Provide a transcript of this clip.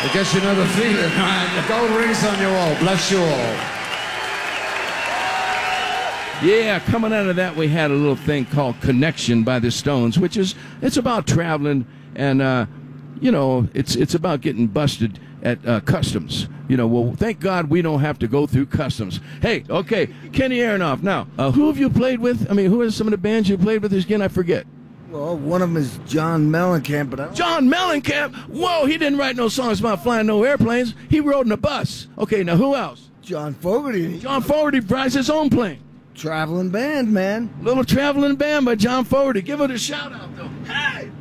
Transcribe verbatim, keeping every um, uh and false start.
I guess you know the feeling, right? The gold rings on your wall. Bless you all. Yeah, coming out of that, we had a little thing called Connection by the Stones, which is, it's about traveling and, uh, you know, it's it's about getting busted at uh, customs. You know, well, thank God we don't have to go through customs. Hey, okay, Kenny Aronoff. Now, uh, who have you played with? I mean, who are some of the bands you played with again? I forget. Well, one of them is John Mellencamp, but I don't... John Mellencamp? Whoa, he didn't write no songs about flying no airplanes. He rode in a bus. Okay, now who else? John Fogerty. John Fogerty rides his own plane. Traveling band, man. Little traveling band by John Fogerty. Give it a shout out, though. Hey!